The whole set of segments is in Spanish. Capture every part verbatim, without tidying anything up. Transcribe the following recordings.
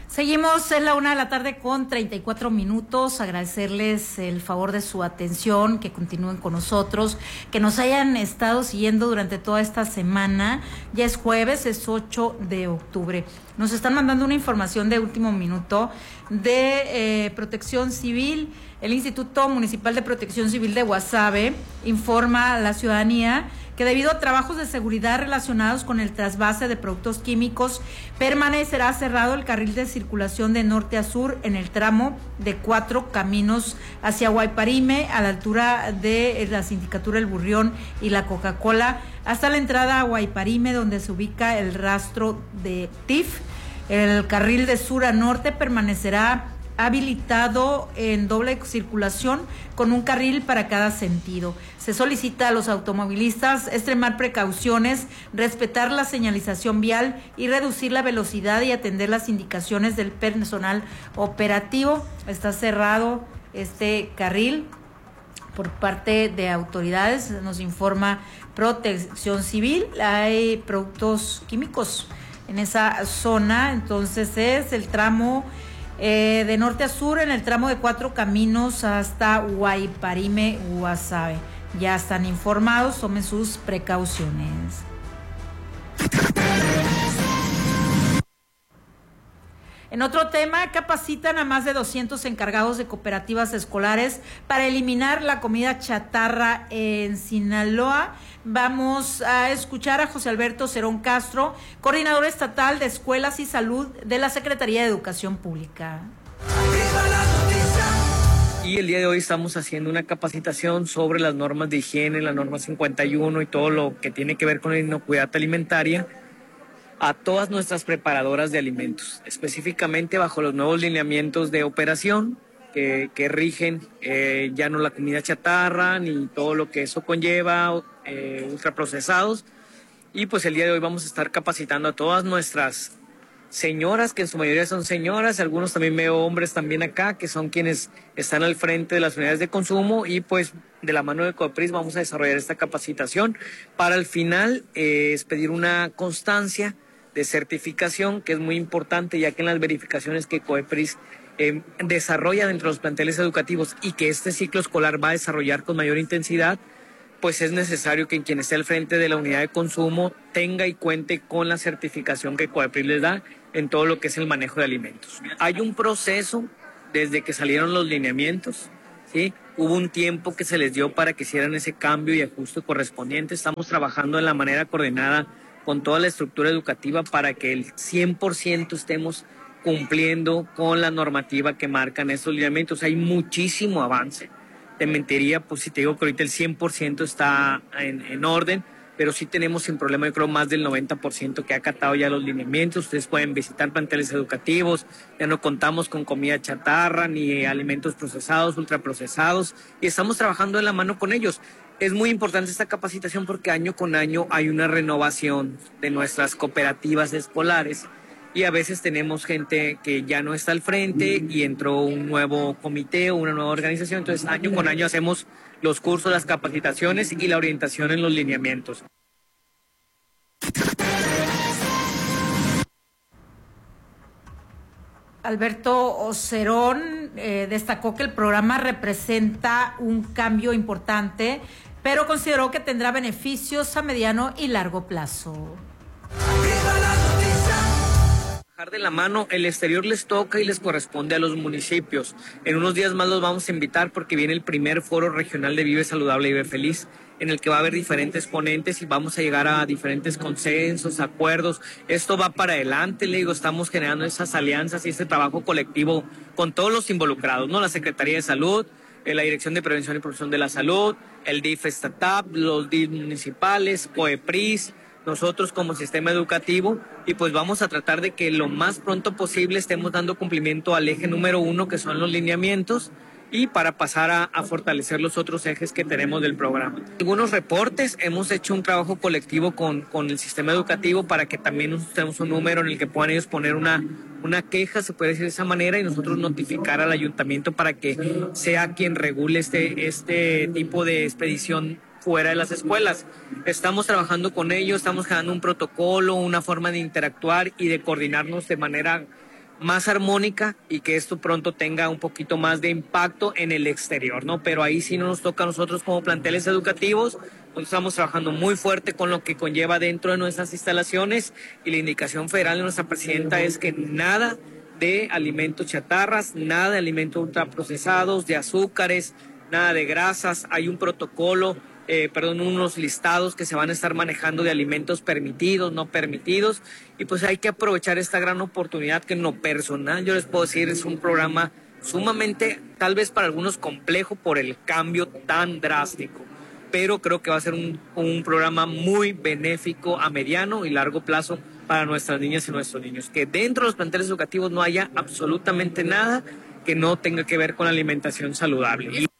Seguimos en la una de la tarde con treinta y cuatro minutos, agradecerles el favor de su atención, que continúen con nosotros, que nos hayan estado siguiendo durante toda esta semana. Ya es jueves, es ocho de octubre. Nos están mandando una información de último minuto de eh, Protección Civil. El Instituto Municipal de Protección Civil de Guasave informa a la ciudadanía que debido a trabajos de seguridad relacionados con el trasvase de productos químicos, permanecerá cerrado el carril de circulación de norte a sur en el tramo de cuatro caminos hacia Guayparime, a la altura de la Sindicatura El Burrión y la Coca-Cola, hasta la entrada a Guayparime, donde se ubica el rastro de T I F. El carril de sur a norte permanecerá habilitado en doble circulación con un carril para cada sentido. Se solicita a los automovilistas extremar precauciones, respetar la señalización vial y reducir la velocidad y atender las indicaciones del personal operativo. Está cerrado este carril por parte de autoridades, nos informa Protección Civil. Hay productos químicos en esa zona, entonces es el tramo Eh, de norte a sur en el tramo de cuatro caminos hasta Guayparime, Guasave. Ya están informados, tomen sus precauciones. En otro tema, capacitan a más de doscientos encargados de cooperativas escolares para eliminar la comida chatarra en Sinaloa. Vamos a escuchar a José Alberto Cerón Castro, coordinador estatal de Escuelas y Salud de la Secretaría de Educación Pública. Y el día de hoy estamos haciendo una capacitación sobre las normas de higiene, la norma cincuenta y uno y todo lo que tiene que ver con la inocuidad alimentaria a todas nuestras preparadoras de alimentos, específicamente bajo los nuevos lineamientos de operación que, que rigen eh, ya no la comida chatarra ni todo lo que eso conlleva, eh, ultraprocesados. Y pues el día de hoy vamos a estar capacitando a todas nuestras señoras, que en su mayoría son señoras, algunos también veo hombres también acá, que son quienes están al frente de las unidades de consumo, y pues de la mano de COEPRIS vamos a desarrollar esta capacitación para al final eh, expedir una constancia de certificación, que es muy importante, ya que en las verificaciones que COEPRIS eh, desarrolla dentro de los planteles educativos y que este ciclo escolar va a desarrollar con mayor intensidad, pues es necesario que quien esté al frente de la unidad de consumo tenga y cuente con la certificación que COEPRIS les da en todo lo que es el manejo de alimentos. Hay un proceso desde que salieron los lineamientos, ¿sí? Hubo un tiempo que se les dio para que hicieran ese cambio y ajuste correspondiente. Estamos trabajando de la manera coordinada con toda la estructura educativa para que el cien por ciento estemos cumpliendo con la normativa que marcan estos lineamientos. Hay muchísimo avance. Te mentiría pues si te digo que ahorita el cien por ciento está en, en orden, pero sí tenemos sin problema, yo creo, más del noventa por ciento que ha acatado ya los lineamientos. Ustedes pueden visitar planteles educativos, ya no contamos con comida chatarra ni alimentos procesados, ultraprocesados, y estamos trabajando de la mano con ellos. Es muy importante esta capacitación porque año con año hay una renovación de nuestras cooperativas escolares y a veces tenemos gente que ya no está al frente y entró un nuevo comité o una nueva organización. Entonces, año con año hacemos los cursos, las capacitaciones y la orientación en los lineamientos. Alberto Ocerón eh, destacó que el programa representa un cambio importante, pero consideró que tendrá beneficios a mediano y largo plazo. De la mano, el exterior les toca y les corresponde a los municipios. En unos días más los vamos a invitar porque viene el primer foro regional de Vive Saludable y Vive Feliz, en el que va a haber diferentes ponentes y vamos a llegar a diferentes consensos, acuerdos. Esto va para adelante, le digo, estamos generando esas alianzas y este trabajo colectivo con todos los involucrados, ¿no? La Secretaría de Salud, la Dirección de Prevención y Promoción de la Salud, el D I F estatal, los D I F municipales, COEPRIS, nosotros como sistema educativo, y pues vamos a tratar de que lo más pronto posible estemos dando cumplimiento al eje número uno, que son los lineamientos, y para pasar a, a fortalecer los otros ejes que tenemos del programa. Algunos reportes, hemos hecho un trabajo colectivo con, con el sistema educativo para que también tenemos un número en el que puedan ellos poner una, una queja, se puede decir de esa manera, y nosotros notificar al ayuntamiento para que sea quien regule este, este tipo de expedición fuera de las escuelas. Estamos trabajando con ellos, estamos generando un protocolo, una forma de interactuar y de coordinarnos de manera más armónica y que esto pronto tenga un poquito más de impacto en el exterior, ¿no? Pero ahí sí no nos toca a nosotros como planteles educativos, nosotros estamos trabajando muy fuerte con lo que conlleva dentro de nuestras instalaciones y la indicación federal de nuestra presidenta es que nada de alimentos chatarras, nada de alimentos ultraprocesados, de azúcares, nada de grasas, hay un protocolo, eh, perdón, unos listados que se van a estar manejando de alimentos permitidos, no permitidos, y pues hay que aprovechar esta gran oportunidad que en lo personal, yo les puedo decir, es un programa sumamente, tal vez para algunos complejo por el cambio tan drástico, pero creo que va a ser un, un programa muy benéfico a mediano y largo plazo para nuestras niñas y nuestros niños, que dentro de los planteles educativos no haya absolutamente nada que no tenga que ver con la alimentación saludable. Y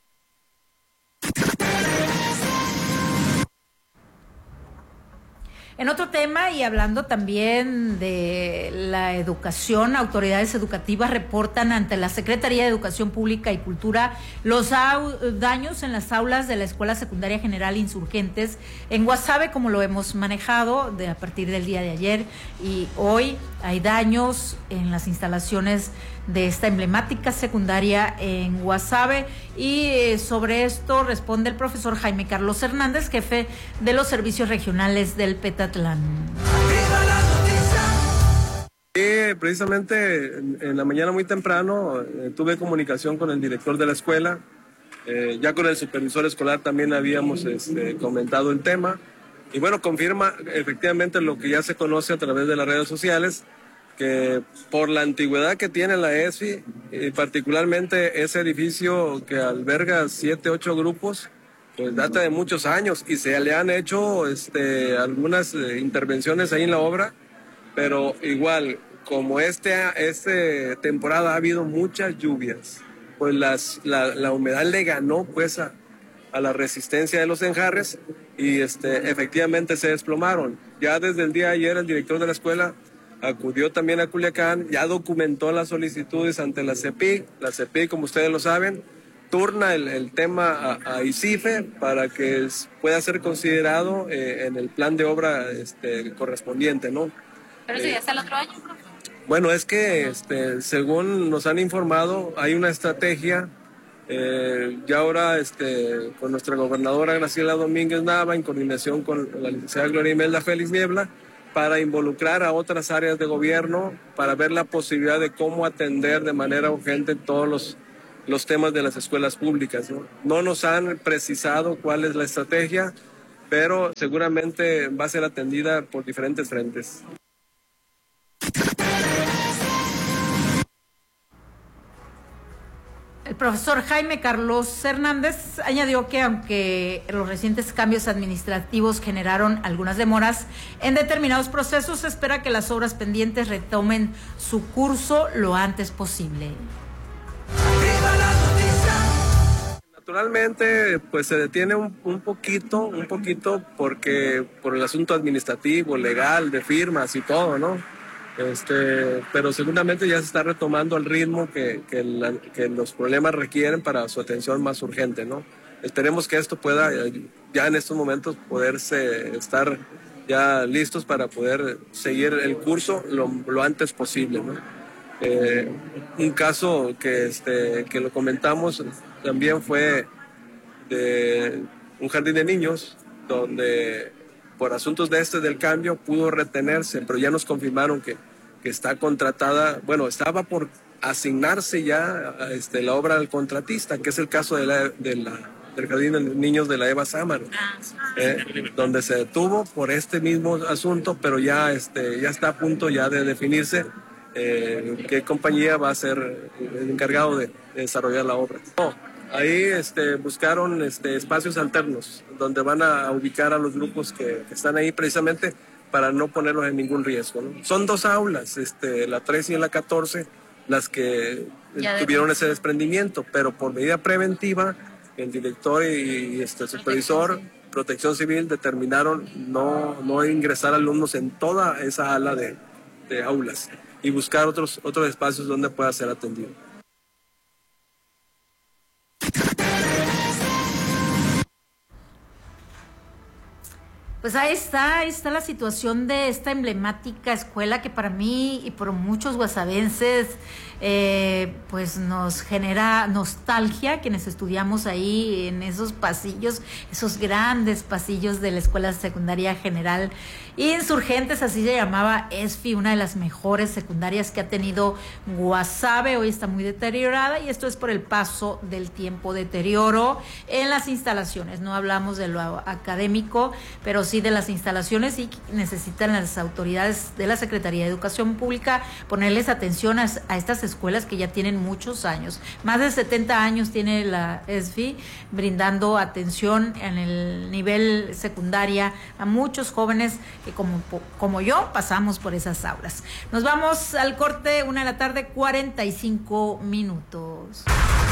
en otro tema y hablando también de la educación, autoridades educativas reportan ante la Secretaría de Educación Pública y Cultura los daños en las aulas de la Escuela Secundaria General Insurgentes en Guasave, como lo hemos manejado de, a partir del día de ayer y hoy. Hay daños en las instalaciones de esta emblemática secundaria en Guasave y eh, sobre esto responde el profesor Jaime Carlos Hernández, jefe de los servicios regionales del Petatlán. Sí, precisamente en, en la mañana muy temprano eh, tuve comunicación con el director de la escuela, eh, ya con el supervisor escolar también habíamos este, comentado el tema. Y bueno, confirma efectivamente lo que ya se conoce a través de las redes sociales, que por la antigüedad que tiene la E S F I, y particularmente ese edificio que alberga siete, ocho grupos, pues data de muchos años y se le han hecho este, algunas eh, intervenciones ahí en la obra, pero igual, como este, este temporada ha habido muchas lluvias, pues las, la, la humedad le ganó pues a, a la resistencia de los enjarres y este, efectivamente se desplomaron. Ya desde el día de ayer el director de la escuela acudió también a Culiacán, ya documentó las solicitudes ante la C E P I. La C E P I, como ustedes lo saben, turna el, el tema a, a ICIFE para que es, pueda ser considerado eh, en el plan de obra este, correspondiente, ¿no? Pero eso ya está el otro año, profe. Bueno, es que este, según nos han informado, hay una estrategia. Eh, ya ahora este, con nuestra gobernadora Graciela Domínguez Nava, en coordinación con la licenciada Gloria Imelda Félix Niebla, para involucrar a otras áreas de gobierno, para ver la posibilidad de cómo atender de manera urgente todos los, los temas de las escuelas públicas, ¿no? No nos han precisado cuál es la estrategia, pero seguramente va a ser atendida por diferentes frentes. El profesor Jaime Carlos Hernández añadió que aunque los recientes cambios administrativos generaron algunas demoras en determinados procesos, se espera que las obras pendientes retomen su curso lo antes posible. Naturalmente, pues se detiene un, un poquito, un poquito porque por el asunto administrativo, legal, de firmas y todo, ¿no? Este, pero seguramente ya se está retomando el ritmo que, que, la, que los problemas requieren para su atención más urgente, ¿no? Esperemos que esto pueda, ya en estos momentos, poderse estar ya listos para poder seguir el curso lo, lo antes posible, ¿no? Eh, un caso que, este, que lo comentamos también fue de un jardín de niños donde por asuntos de este del cambio pudo retenerse, pero ya nos confirmaron que, que está contratada, bueno, estaba por asignarse ya este, la obra al contratista, que es el caso de la, de la, del jardín de niños de la Eva Sámano, eh, donde se detuvo por este mismo asunto, pero ya, este, ya está a punto ya de definirse eh, qué compañía va a ser el encargado de, de desarrollar la obra. No, ahí este, buscaron este, espacios alternos donde van a ubicar a los grupos que, que están ahí precisamente para no ponerlos en ningún riesgo, ¿no? Son dos aulas, este, la trece y la catorce, las que ya tuvieron de... ese desprendimiento, pero por medida preventiva, el director y, y este, el supervisor, Protección Civil, determinaron no, no ingresar alumnos en toda esa ala de, de aulas y buscar otros, otros espacios donde pueda ser atendido. Pues ahí está, ahí está la situación de esta emblemática escuela que para mí y por muchos guasavenses eh, pues nos genera nostalgia, quienes estudiamos ahí en esos pasillos, esos grandes pasillos de la Escuela Secundaria General Insurgentes, así se llamaba E S F I, una de las mejores secundarias que ha tenido Guasave. Hoy está muy deteriorada y esto es por el paso del tiempo, deterioro en las instalaciones. No hablamos de lo académico, pero sí de las instalaciones, y necesitan las autoridades de la Secretaría de Educación Pública ponerles atención a, a estas escuelas que ya tienen muchos años. Más de setenta años tiene la E S F I brindando atención en el nivel secundaria a muchos jóvenes que como, como yo pasamos por esas aulas. Nos vamos al corte, una de la tarde, cuarenta y cinco minutos.